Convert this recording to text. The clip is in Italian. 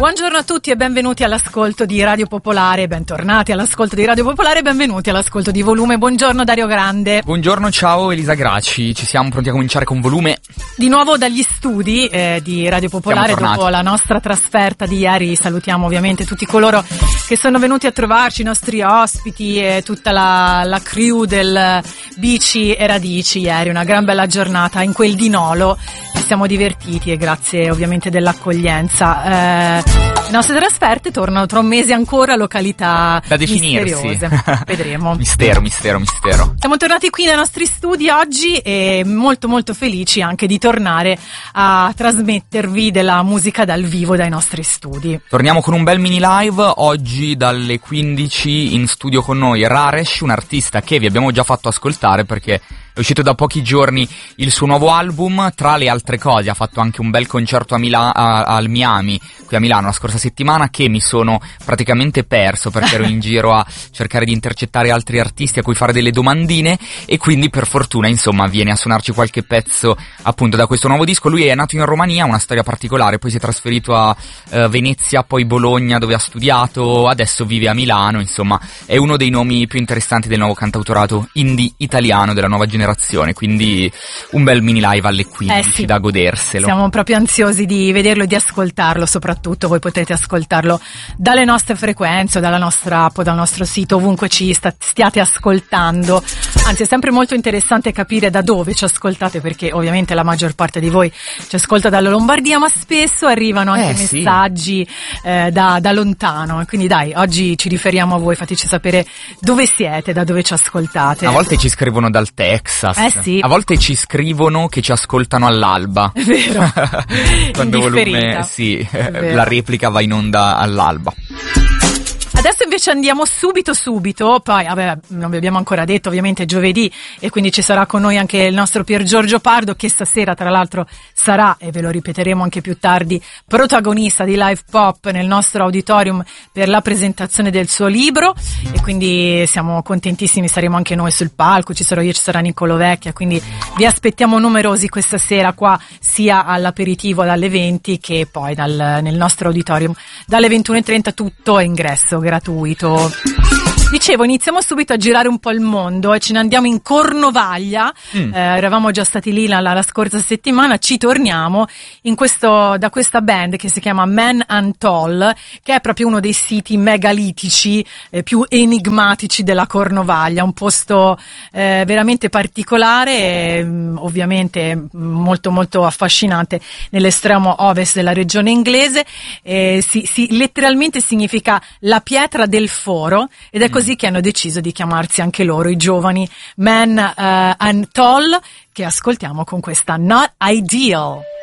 Buongiorno a tutti e benvenuti all'ascolto di Radio Popolare, bentornati all'ascolto di Radio Popolare e benvenuti all'ascolto di Volume. Buongiorno Dario Grande. Buongiorno, ciao Elisa Graci, ci siamo pronti a cominciare con Volume. Di nuovo dagli studi di Radio Popolare dopo la nostra trasferta di ieri. Salutiamo ovviamente tutti coloro che sono venuti a trovarci, i nostri ospiti e tutta la crew del Bici e Radici ieri, una gran bella giornata in quel di Nolo. Ci siamo divertiti e grazie ovviamente dell'accoglienza. Le nostre trasferte tornano tra un mese ancora, località da definirsi. Misteriose. Vedremo. Mistero. Siamo tornati qui nei nostri studi oggi e molto molto felici anche di tornare a trasmettervi della musica dal vivo dai nostri studi. Torniamo con un bel mini live, oggi dalle 15 in studio con noi Raresh, un artista che vi abbiamo già fatto ascoltare perché è uscito da pochi giorni il suo nuovo album. Tra le altre cose ha fatto anche un bel concerto al Miami, qui a Milano, la scorsa settimana, che mi sono praticamente perso perché ero in giro a cercare di intercettare altri artisti a cui fare delle domandine, e quindi per fortuna insomma viene a suonarci qualche pezzo appunto da questo nuovo disco. Lui è nato in Romania, una storia particolare, poi si è trasferito a Venezia, poi Bologna dove ha studiato, adesso vive a Milano, insomma è uno dei nomi più interessanti del nuovo cantautorato indie italiano della nuova generazione, quindi un bel mini live alle 15 sì, da goderselo. Siamo proprio ansiosi di vederlo e di ascoltarlo, soprattutto voi potete ascoltarlo dalle nostre frequenze o dalla nostra app o dal nostro sito, ovunque ci stiate ascoltando. Anzi, è sempre molto interessante capire da dove ci ascoltate, perché ovviamente la maggior parte di voi ci ascolta dalla Lombardia, ma spesso arrivano anche messaggi da lontano, quindi dai, oggi ci riferiamo a voi, fateci sapere dove siete, da dove ci ascoltate. A volte ci scrivono dal Texas, sì. A volte ci scrivono che ci ascoltano all'alba. È vero. Quando Volume, la replica va in onda all'alba. Adesso invece andiamo subito, poi non vi abbiamo ancora detto, ovviamente è giovedì e quindi ci sarà con noi anche il nostro Pier Giorgio Pardo, che stasera tra l'altro sarà, e ve lo ripeteremo anche più tardi, protagonista di Live Pop nel nostro auditorium per la presentazione del suo libro, e quindi siamo contentissimi, saremo anche noi sul palco, ci sarò io, ci sarà Niccolo Vecchia, quindi vi aspettiamo numerosi questa sera qua, sia all'aperitivo dalle 20 che poi nel nostro auditorium dalle 21:30, tutto a ingresso gratuito. Dicevo, iniziamo subito a girare un po' il mondo e ce ne andiamo in Cornovaglia. Eravamo già stati lì la scorsa settimana, ci torniamo da questa band che si chiama Men and Tall, che è proprio uno dei siti megalitici più enigmatici della Cornovaglia, un posto veramente particolare e ovviamente molto molto affascinante nell'estremo ovest della regione inglese. Letteralmente significa la pietra del foro, ed è così che hanno deciso di chiamarsi anche loro, i giovani Men and Tall, che ascoltiamo con questa Not Ideal.